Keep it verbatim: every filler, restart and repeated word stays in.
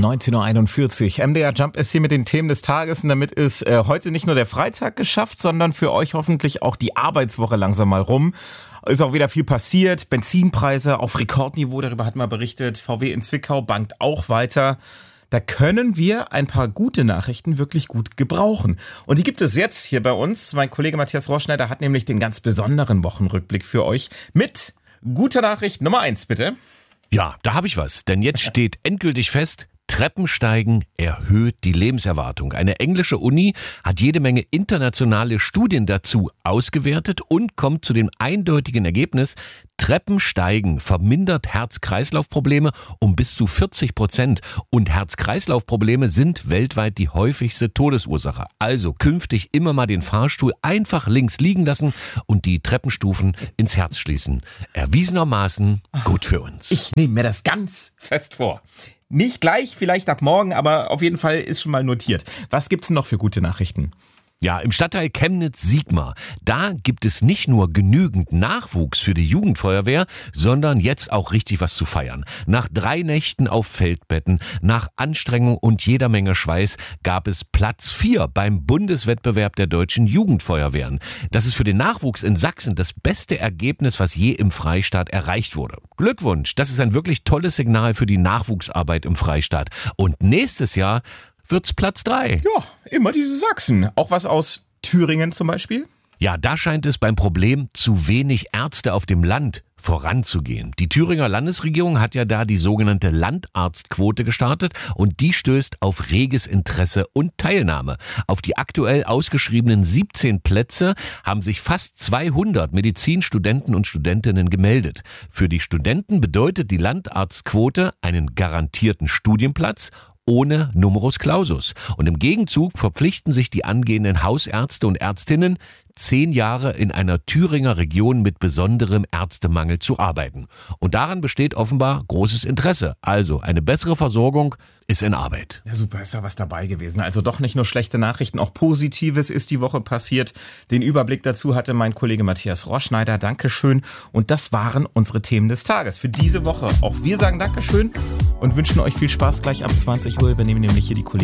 neunzehn Uhr einundvierzig. M D R Jump ist hier mit den Themen des Tages und damit ist äh, heute nicht nur der Freitag geschafft, sondern für euch hoffentlich auch die Arbeitswoche langsam mal rum. Ist auch wieder viel passiert. Benzinpreise auf Rekordniveau, darüber hatten wir berichtet. V W in Zwickau bangt auch weiter. Da können wir ein paar gute Nachrichten wirklich gut gebrauchen. Und die gibt es jetzt hier bei uns. Mein Kollege Matthias Rohrschneider hat nämlich den ganz besonderen Wochenrückblick für euch mit guter Nachricht Nummer eins, bitte. Ja, da habe ich was, denn jetzt steht endgültig fest, Treppensteigen erhöht die Lebenserwartung. Eine englische Uni hat jede Menge internationale Studien dazu ausgewertet und kommt zu dem eindeutigen Ergebnis, Treppensteigen vermindert Herz-Kreislauf-Probleme um bis zu vierzig Prozent und Herz-Kreislauf-Probleme sind weltweit die häufigste Todesursache. Also künftig immer mal den Fahrstuhl einfach links liegen lassen und die Treppenstufen ins Herz schließen. Erwiesenermaßen gut für uns. Ich nehme mir das ganz fest vor. Nicht gleich, vielleicht ab morgen, aber auf jeden Fall ist schon mal notiert. Was gibt's denn noch für gute Nachrichten? Ja, im Stadtteil Chemnitz-Sigmar, da gibt es nicht nur genügend Nachwuchs für die Jugendfeuerwehr, sondern jetzt auch richtig was zu feiern. Nach drei Nächten auf Feldbetten, nach Anstrengung und jeder Menge Schweiß gab es Platz vier beim Bundeswettbewerb der deutschen Jugendfeuerwehren. Das ist für den Nachwuchs in Sachsen das beste Ergebnis, was je im Freistaat erreicht wurde. Glückwunsch, das ist ein wirklich tolles Signal für die Nachwuchsarbeit im Freistaat. Und nächstes Jahr wird's Platz drei. Ja, immer diese Sachsen. Auch was aus Thüringen zum Beispiel? Ja, da scheint es beim Problem zu wenig Ärzte auf dem Land voranzugehen. Die Thüringer Landesregierung hat ja da die sogenannte Landarztquote gestartet und die stößt auf reges Interesse und Teilnahme. Auf die aktuell ausgeschriebenen siebzehn Plätze haben sich fast zweihundert Medizinstudenten und Studentinnen gemeldet. Für die Studenten bedeutet die Landarztquote einen garantierten Studienplatz ohne Numerus Clausus. Und im Gegenzug verpflichten sich die angehenden Hausärzte und Ärztinnen, zehn Jahre in einer Thüringer Region mit besonderem Ärztemangel zu arbeiten. Und daran besteht offenbar großes Interesse. Also eine bessere Versorgung ist in Arbeit. Ja, super, ist ja was dabei gewesen. Also doch nicht nur schlechte Nachrichten, auch Positives ist die Woche passiert. Den Überblick dazu hatte mein Kollege Matthias Rohrschneider. Dankeschön. Und das waren unsere Themen des Tages für diese Woche. Auch wir sagen Dankeschön und wünschen euch viel Spaß. Gleich ab zwanzig Uhr übernehmen nämlich hier die Kollegen